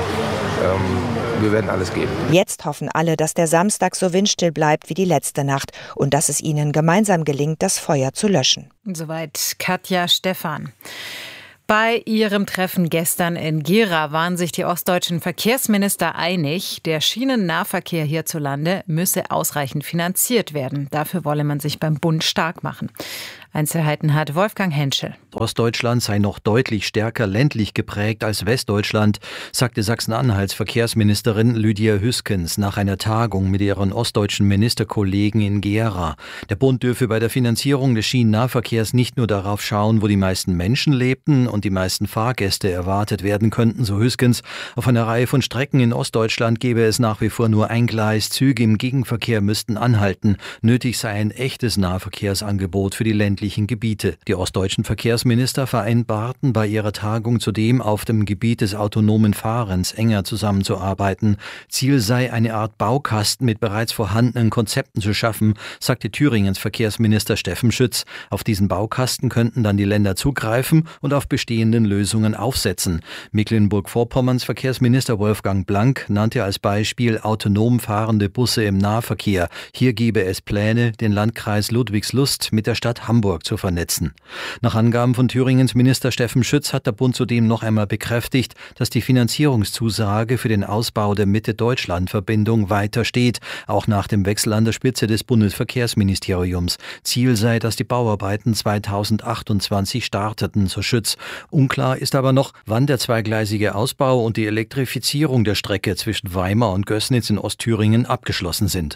Wir werden alles geben. Jetzt hoffen alle, dass der Samstag so windstill bleibt wie die letzte Nacht und dass es ihnen gemeinsam gelingt, das Feuer zu löschen. Soweit Katja Stephan. Bei ihrem Treffen gestern in Gera waren sich die ostdeutschen Verkehrsminister einig, der Schienennahverkehr hierzulande müsse ausreichend finanziert werden. Dafür wolle man sich beim Bund stark machen. Einzelheiten hat Wolfgang Henschel. Ostdeutschland sei noch deutlich stärker ländlich geprägt als Westdeutschland, sagte Sachsen-Anhalts Verkehrsministerin Lydia Hüskens nach einer Tagung mit ihren ostdeutschen Ministerkollegen in Gera. Der Bund dürfe bei der Finanzierung des Schienennahverkehrs nicht nur darauf schauen, wo die meisten Menschen lebten und die meisten Fahrgäste erwartet werden könnten, so Hüskens. Auf einer Reihe von Strecken in Ostdeutschland gäbe es nach wie vor nur ein Gleis. Züge im Gegenverkehr müssten anhalten. Nötig sei ein echtes Nahverkehrsangebot für die ländlichen Gebiete. Die ostdeutschen Verkehrsminister vereinbarten bei ihrer Tagung zudem, auf dem Gebiet des autonomen Fahrens enger zusammenzuarbeiten. Ziel sei, eine Art Baukasten mit bereits vorhandenen Konzepten zu schaffen, sagte Thüringens Verkehrsminister Steffen Schütz. Auf diesen Baukasten könnten dann die Länder zugreifen und auf bestehenden Lösungen aufsetzen. Mecklenburg-Vorpommerns Verkehrsminister Wolfgang Blank nannte als Beispiel autonom fahrende Busse im Nahverkehr. Hier gebe es Pläne, den Landkreis Ludwigslust mit der Stadt Hamburg zu vernetzen. Nach Angaben von Thüringens Minister Steffen Schütz hat der Bund zudem noch einmal bekräftigt, dass die Finanzierungszusage für den Ausbau der Mitte-Deutschland-Verbindung weiter steht, auch nach dem Wechsel an der Spitze des Bundesverkehrsministeriums. Ziel sei, dass die Bauarbeiten 2028 starteten, so Schütz. Unklar ist aber noch, wann der zweigleisige Ausbau und die Elektrifizierung der Strecke zwischen Weimar und Gößnitz in Ostthüringen abgeschlossen sind.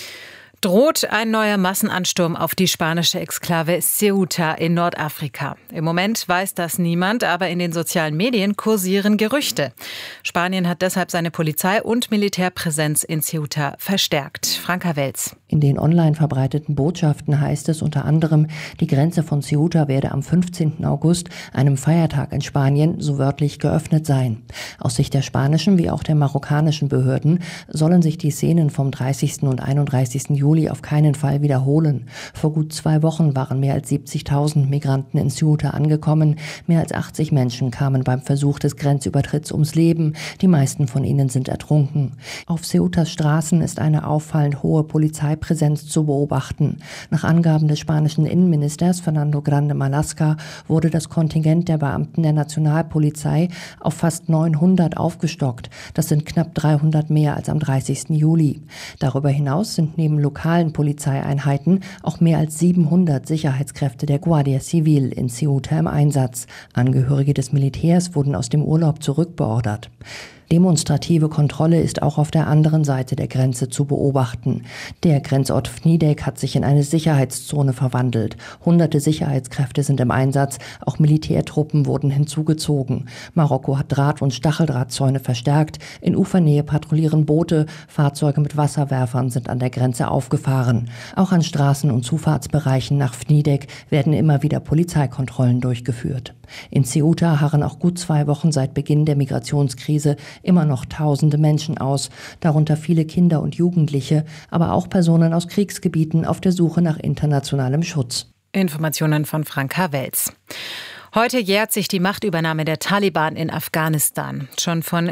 Droht ein neuer Massenansturm auf die spanische Exklave Ceuta in Nordafrika. Im Moment weiß das niemand, aber in den sozialen Medien kursieren Gerüchte. Spanien hat deshalb seine Polizei- und Militärpräsenz in Ceuta verstärkt. Franka Welz. In den online verbreiteten Botschaften heißt es unter anderem, die Grenze von Ceuta werde am 15. August, einem Feiertag in Spanien, so wörtlich geöffnet sein. Aus Sicht der spanischen wie auch der marokkanischen Behörden sollen sich die Szenen vom 30. und 31. Juli auf keinen Fall wiederholen. Vor gut 2 Wochen waren mehr als 70.000 Migranten in Ceuta angekommen. Mehr als 80 Menschen kamen beim Versuch des Grenzübertritts ums Leben. Die meisten von ihnen sind ertrunken. Auf Ceutas Straßen ist eine auffallend hohe Polizeipräsenz zu beobachten. Nach Angaben des spanischen Innenministers Fernando Grande Marlaska wurde das Kontingent der Beamten der Nationalpolizei auf fast 900 aufgestockt. Das sind knapp 300 mehr als am 30. Juli. Darüber hinaus sind neben lokalen Polizeieinheiten auch mehr als 700 Sicherheitskräfte der Guardia Civil in Ceuta im Einsatz. Angehörige des Militärs wurden aus dem Urlaub zurückbeordert. Demonstrative Kontrolle ist auch auf der anderen Seite der Grenze zu beobachten. Der Grenzort Vnidek hat sich in eine Sicherheitszone verwandelt. Hunderte Sicherheitskräfte sind im Einsatz, auch Militärtruppen wurden hinzugezogen. Marokko hat Draht- und Stacheldrahtzäune verstärkt. In Ufernähe patrouillieren Boote, Fahrzeuge mit Wasserwerfern sind an der Grenze aufgefahren. Auch an Straßen- und Zufahrtsbereichen nach Vnidek werden immer wieder Polizeikontrollen durchgeführt. In Ceuta harren auch gut 2 Wochen seit Beginn der Migrationskrise immer noch tausende Menschen aus, darunter viele Kinder und Jugendliche, aber auch Personen aus Kriegsgebieten auf der Suche nach internationalem Schutz. Informationen von Franka Welz. Heute jährt sich die Machtübernahme der Taliban in Afghanistan. Schon von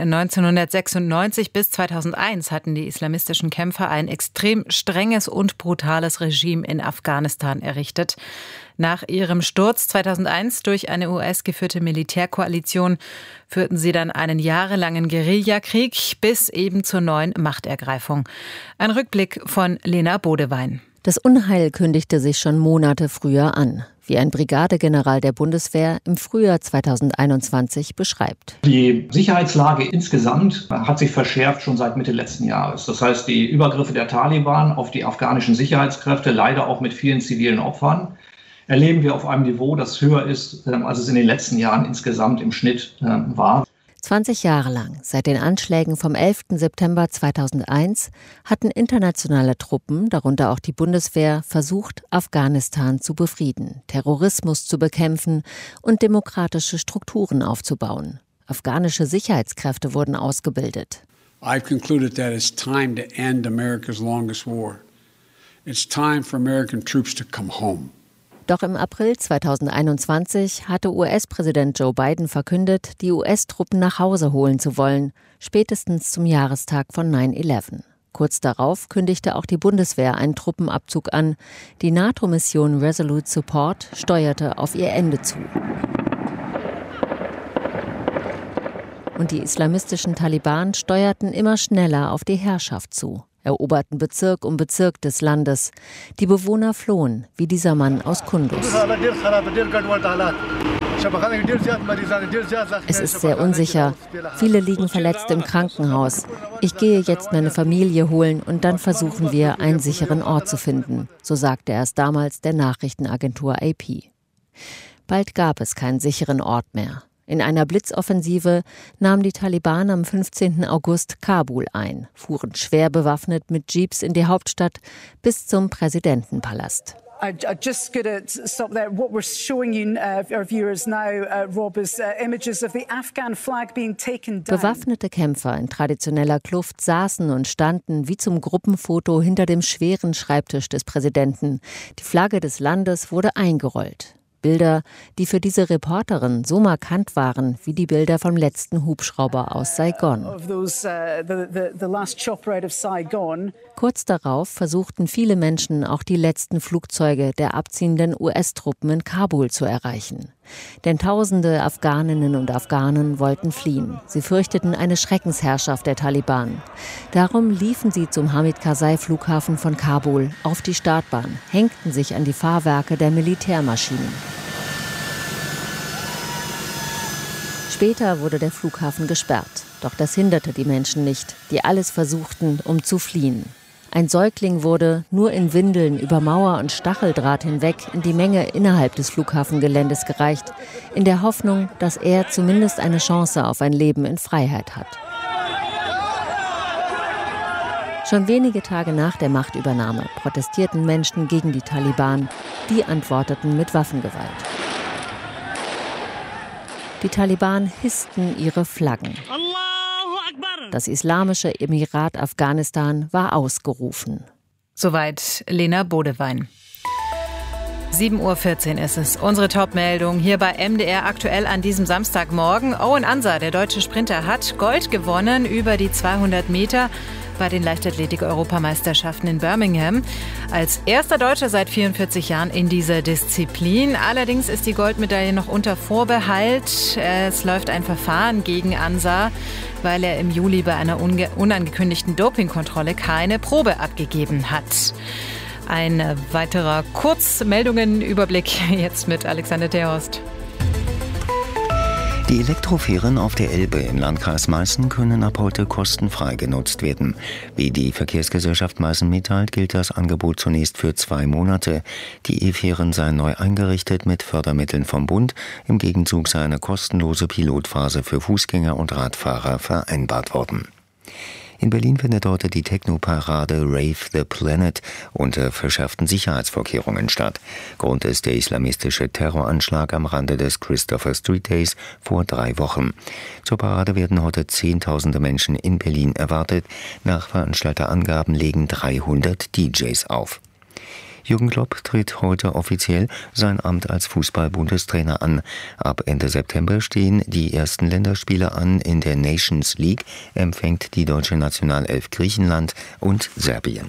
1996 bis 2001 hatten die islamistischen Kämpfer ein extrem strenges und brutales Regime in Afghanistan errichtet. Nach ihrem Sturz 2001 durch eine US-geführte Militärkoalition führten sie dann einen jahrelangen Guerillakrieg bis eben zur neuen Machtergreifung. Ein Rückblick von Lena Bodewein. Das Unheil kündigte sich schon Monate früher an, wie ein Brigadegeneral der Bundeswehr im Frühjahr 2021 beschreibt. Die Sicherheitslage insgesamt hat sich verschärft schon seit Mitte letzten Jahres. Das heißt, die Übergriffe der Taliban auf die afghanischen Sicherheitskräfte, leider auch mit vielen zivilen Opfern, erleben wir auf einem Niveau, das höher ist, als es in den letzten Jahren insgesamt im Schnitt war. 20 Jahre lang, seit den Anschlägen vom 11. September 2001, hatten internationale Truppen, darunter auch die Bundeswehr, versucht, Afghanistan zu befrieden, Terrorismus zu bekämpfen und demokratische Strukturen aufzubauen. Afghanische Sicherheitskräfte wurden ausgebildet. I've concluded that it's time to end America's longest war. It's time for American troops to come home. Doch im April 2021 hatte US-Präsident Joe Biden verkündet, die US-Truppen nach Hause holen zu wollen, spätestens zum Jahrestag von 9/11. Kurz darauf kündigte auch die Bundeswehr einen Truppenabzug an. Die NATO-Mission Resolute Support steuerte auf ihr Ende zu. Und die islamistischen Taliban steuerten immer schneller auf die Herrschaft zu, eroberten Bezirk um Bezirk des Landes. Die Bewohner flohen, wie dieser Mann aus Kunduz. Es ist sehr unsicher. Viele liegen verletzt im Krankenhaus. Ich gehe jetzt meine Familie holen und dann versuchen wir, einen sicheren Ort zu finden, so sagte er es damals der Nachrichtenagentur AP. Bald gab es keinen sicheren Ort mehr. In einer Blitzoffensive nahmen die Taliban am 15. August Kabul ein, fuhren schwer bewaffnet mit Jeeps in die Hauptstadt bis zum Präsidentenpalast. Bewaffnete Kämpfer in traditioneller Kluft saßen und standen wie zum Gruppenfoto hinter dem schweren Schreibtisch des Präsidenten. Die Flagge des Landes wurde eingerollt. Bilder, die für diese Reporterin so markant waren wie die Bilder vom letzten Hubschrauber aus Saigon. Kurz darauf versuchten viele Menschen auch die letzten Flugzeuge der abziehenden US-Truppen in Kabul zu erreichen. Denn tausende Afghaninnen und Afghanen wollten fliehen. Sie fürchteten eine Schreckensherrschaft der Taliban. Darum liefen sie zum Hamid-Karzai-Flughafen von Kabul auf die Startbahn, hängten sich an die Fahrwerke der Militärmaschinen. Später wurde der Flughafen gesperrt. Doch das hinderte die Menschen nicht, die alles versuchten, um zu fliehen. Ein Säugling wurde, nur in Windeln über Mauer und Stacheldraht hinweg, in die Menge innerhalb des Flughafengeländes gereicht, in der Hoffnung, dass er zumindest eine Chance auf ein Leben in Freiheit hat. Schon wenige Tage nach der Machtübernahme protestierten Menschen gegen die Taliban. Die antworteten mit Waffengewalt. Die Taliban hissten ihre Flaggen. Das Islamische Emirat Afghanistan war ausgerufen. Soweit Lena Bodewein. 7:14 Uhr ist es. Unsere Top-Meldung hier bei MDR aktuell an diesem Samstagmorgen. Owen Ansa, der deutsche Sprinter, hat Gold gewonnen über die 200 Meter bei den Leichtathletik-Europameisterschaften in Birmingham. Als erster Deutscher seit 44 Jahren in dieser Disziplin. Allerdings ist die Goldmedaille noch unter Vorbehalt. Es läuft ein Verfahren gegen Ansa, weil er im Juli bei einer unangekündigten Dopingkontrolle keine Probe abgegeben hat. Ein weiterer Kurzmeldungen-Überblick jetzt mit Alexander Terhorst. Die Elektrofähren auf der Elbe im Landkreis Meißen können ab heute kostenfrei genutzt werden. Wie die Verkehrsgesellschaft Meißen mitteilt, gilt das Angebot zunächst für 2 Monate. Die E-Fähren seien neu eingerichtet mit Fördermitteln vom Bund. Im Gegenzug sei eine kostenlose Pilotphase für Fußgänger und Radfahrer vereinbart worden. In Berlin findet heute die Techno-Parade Rave the Planet unter verschärften Sicherheitsvorkehrungen statt. Grund ist der islamistische Terroranschlag am Rande des Christopher Street Days vor 3 Wochen. Zur Parade werden heute Zehntausende Menschen in Berlin erwartet. Nach Veranstalterangaben legen 300 DJs auf. Jürgen Klopp tritt heute offiziell sein Amt als Fußball-Bundestrainer an. Ab Ende September stehen die ersten Länderspiele an. In der Nations League empfängt die deutsche Nationalelf Griechenland und Serbien.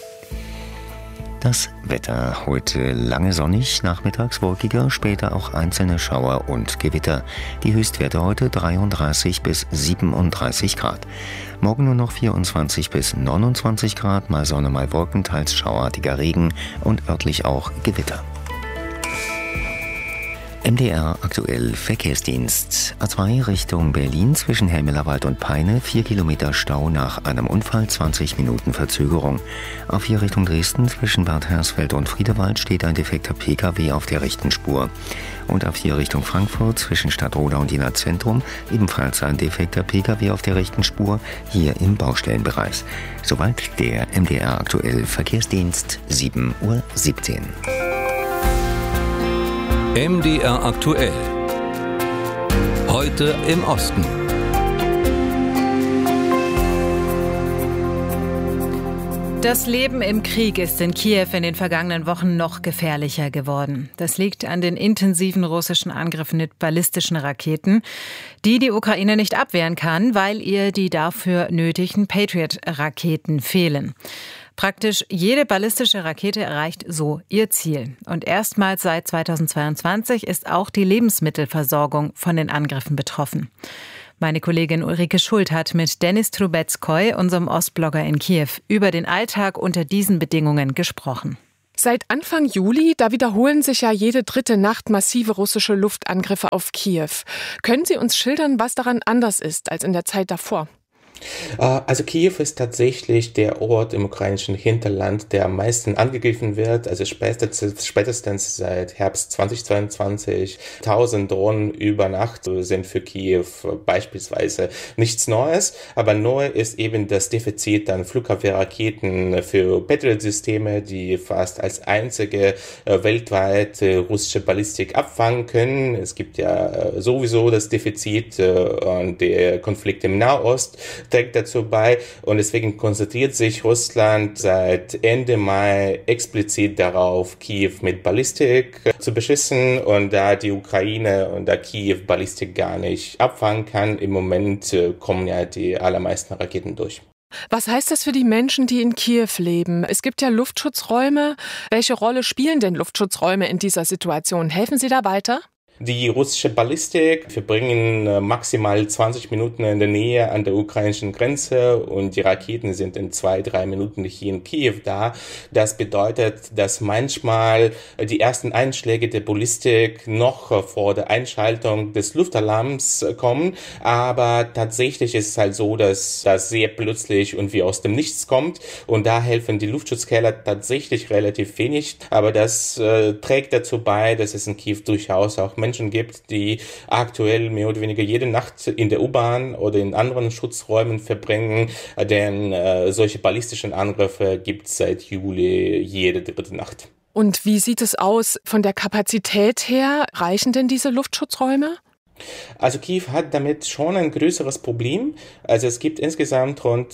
Das Wetter heute lange sonnig, nachmittags wolkiger, später auch einzelne Schauer und Gewitter. Die Höchstwerte heute 33 bis 37 Grad. Morgen nur noch 24 bis 29 Grad, mal Sonne, mal Wolken, teils schauerartiger Regen und örtlich auch Gewitter. MDR aktuell Verkehrsdienst. A2 Richtung Berlin zwischen Helmelerwald und Peine, 4 Kilometer Stau nach einem Unfall, 20 Minuten Verzögerung. A4 Richtung Dresden zwischen Bad Hersfeld und Friedewald steht ein defekter Pkw auf der rechten Spur. Und A4 Richtung Frankfurt zwischen Stadtroda und Jena Zentrum ebenfalls ein defekter Pkw auf der rechten Spur, hier im Baustellenbereich. Soweit der MDR aktuell Verkehrsdienst, 7:17 Uhr. MDR aktuell. Heute im Osten. Das Leben im Krieg ist in Kiew in den vergangenen Wochen noch gefährlicher geworden. Das liegt an den intensiven russischen Angriffen mit ballistischen Raketen, die die Ukraine nicht abwehren kann, weil ihr die dafür nötigen Patriot-Raketen fehlen. Praktisch jede ballistische Rakete erreicht so ihr Ziel. Und erstmals seit 2022 ist auch die Lebensmittelversorgung von den Angriffen betroffen. Meine Kollegin Ulrike Schult hat mit Denis Trubetskoy, unserem Ostblogger in Kiew, über den Alltag unter diesen Bedingungen gesprochen. Seit Anfang Juli, da wiederholen sich ja jede dritte Nacht massive russische Luftangriffe auf Kiew. Können Sie uns schildern, was daran anders ist als in der Zeit davor? Also Kiew ist tatsächlich der Ort im ukrainischen Hinterland, der am meisten angegriffen wird. Also spätestens seit Herbst 2022 1000 Drohnen über Nacht sind für Kiew beispielsweise nichts Neues. Aber neu ist eben das Defizit an Flugabwehrraketen für Patriot-Systeme, die fast als einzige weltweit russische Ballistik abfangen können. Es gibt ja sowieso das Defizit und der Konflikt im Nahost trägt dazu bei und deswegen konzentriert sich Russland seit Ende Mai explizit darauf, Kiew mit Ballistik zu beschießen, und da die Ukraine und da Kiew Ballistik gar nicht abfangen kann, im Moment kommen ja die allermeisten Raketen durch. Was heißt das für die Menschen, die in Kiew leben? Es gibt ja Luftschutzräume. Welche Rolle spielen denn Luftschutzräume in dieser Situation? Helfen Sie da weiter? Die russische Ballistik verbringen maximal 20 Minuten in der Nähe an der ukrainischen Grenze und die Raketen sind in 2-3 Minuten hier in Kiew da. Das bedeutet, dass manchmal die ersten Einschläge der Ballistik noch vor der Einschaltung des Luftalarms kommen, aber tatsächlich ist es halt so, dass das sehr plötzlich und wie aus dem Nichts kommt, und da helfen die Luftschutzkeller tatsächlich relativ wenig, aber das trägt dazu bei, dass es in Kiew durchaus auch Menschen gibt, die aktuell mehr oder weniger jede Nacht in der U-Bahn oder in anderen Schutzräumen verbringen, denn solche ballistischen Angriffe gibt es seit Juli jede dritte Nacht. Und wie sieht es aus von der Kapazität her? Reichen denn diese Luftschutzräume? Also Kiew hat damit schon ein größeres Problem. Also es gibt insgesamt rund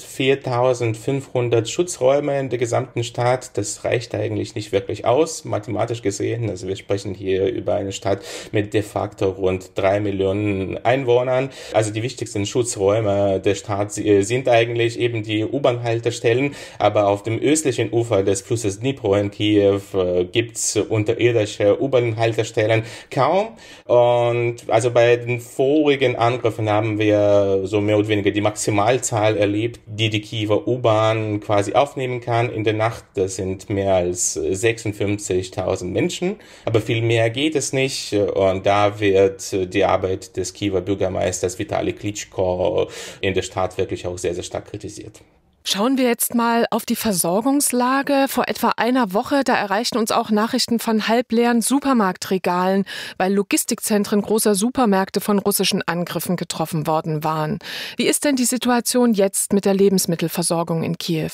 4.500 Schutzräume in der gesamten Stadt. Das reicht eigentlich nicht wirklich aus, mathematisch gesehen. Also wir sprechen hier über eine Stadt mit de facto rund 3 Millionen Einwohnern. Also die wichtigsten Schutzräume der Stadt sind eigentlich eben die U-Bahn-Haltestellen. Aber auf dem östlichen Ufer des Flusses Dnipro in Kiew gibt's unterirdische U-Bahn-Haltestellen kaum. Und also bei den vorigen Angriffen haben wir so mehr oder weniger die Maximalzahl erlebt, die Kiewer U-Bahn quasi aufnehmen kann in der Nacht. Das sind mehr als 56.000 Menschen, aber viel mehr geht es nicht. Und da wird die Arbeit des Kiewer Bürgermeisters Vitali Klitschko in der Stadt wirklich auch sehr, sehr stark kritisiert. Schauen wir jetzt mal auf die Versorgungslage. Vor etwa einer Woche, da erreichten uns auch Nachrichten von halbleeren Supermarktregalen, weil Logistikzentren großer Supermärkte von russischen Angriffen getroffen worden waren. Wie ist denn die Situation jetzt mit der Lebensmittelversorgung in Kiew?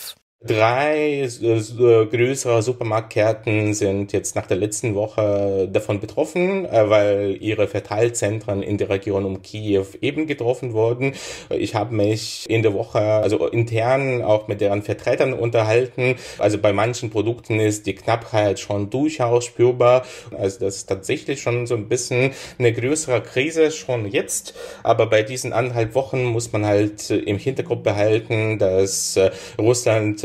3 größere Supermarktketten sind jetzt nach der letzten Woche davon betroffen, weil ihre Verteilzentren in der Region um Kiew eben getroffen wurden. Ich habe mich in der Woche, also intern auch mit deren Vertretern unterhalten. Also bei manchen Produkten ist die Knappheit schon durchaus spürbar. Also das ist tatsächlich schon so ein bisschen eine größere Krise schon jetzt. Aber bei diesen 1,5 Wochen muss man halt im Hinterkopf behalten, dass Russland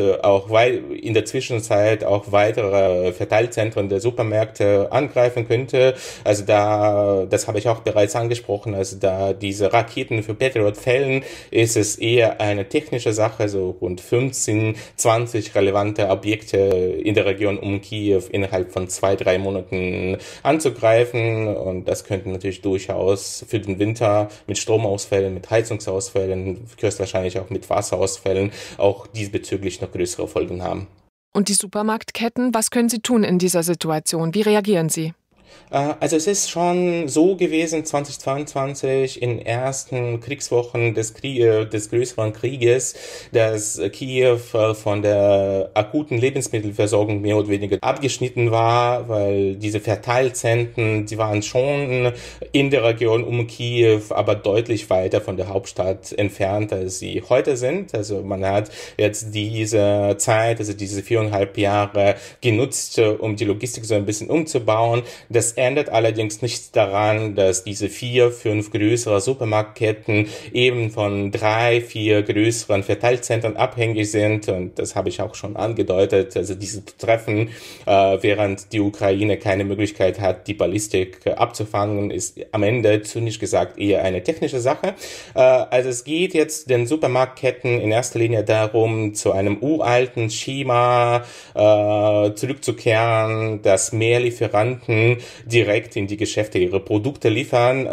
auch in der Zwischenzeit auch weitere Verteilzentren der Supermärkte angreifen könnte. Also das habe ich auch bereits angesprochen, also da diese Raketen für Patriot fällen, ist es eher eine technische Sache, so rund 15, 20 relevante Objekte in der Region um Kiew innerhalb von 2-3 Monaten anzugreifen, und das könnte natürlich durchaus für den Winter mit Stromausfällen, mit Heizungsausfällen, höchstwahrscheinlich auch mit Wasserausfällen auch diesbezüglich noch größere Folgen haben. Und die Supermarktketten, was können sie tun in dieser Situation? Wie reagieren sie? Also es ist schon so gewesen, 2022 in ersten Kriegswochen des größeren Krieges, dass Kiew von der akuten Lebensmittelversorgung mehr oder weniger abgeschnitten war, weil diese Verteilzentren, die waren schon in der Region um Kiew, aber deutlich weiter von der Hauptstadt entfernt, als sie heute sind. Also man hat jetzt diese Zeit, also diese 4,5 Jahre genutzt, um die Logistik so ein bisschen umzubauen. Das ändert allerdings nichts daran, dass diese 4-5 größere Supermarktketten eben von 3-4 größeren Verteilzentren abhängig sind, und das habe ich auch schon angedeutet. Also diese Treffen, während die Ukraine keine Möglichkeit hat, die Ballistik abzufangen, ist am Ende zynisch gesagt eher eine technische Sache. Also es geht jetzt den Supermarktketten in erster Linie darum, zu einem uralten Schema zurückzukehren, dass mehr Lieferanten direkt in die Geschäfte ihre Produkte liefern.